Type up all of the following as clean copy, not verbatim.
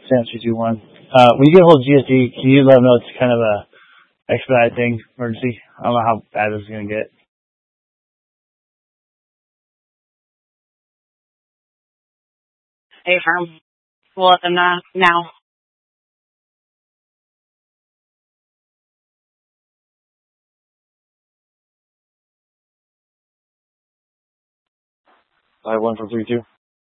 Sam 321. When you get a hold of GSD, can you let them know it's kind of a expedited thing, emergency? I don't know how bad this is going to get. Hey, firm. We'll let them know now. I 1 from 3-2.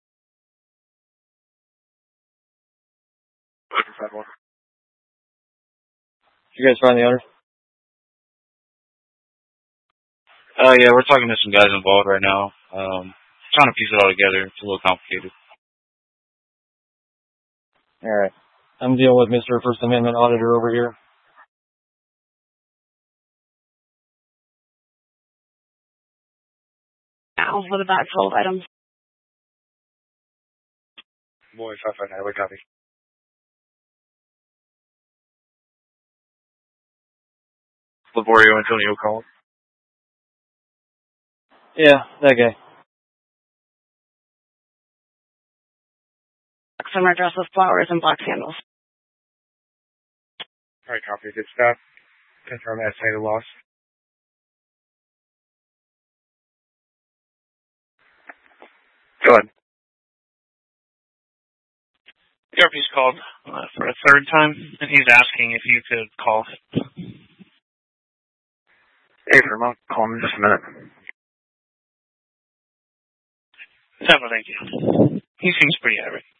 You guys find the owner? Yeah, we're talking to some guys involved right now. Trying to piece it all together. It's a little complicated. All right. I'm dealing with Mr. First Amendment Auditor over here. Now, what about cold items? Boy, 559, we copy. Laborio Antonio called. Yeah, that guy. Summer dress with flowers and black sandals. All right, copy. Good stuff. Confirm estimated loss. Go ahead. ERP's called for a third time, and he's asking if you could call. Hey, firm, I'll call him in just a minute. Thank you. He seems pretty irate.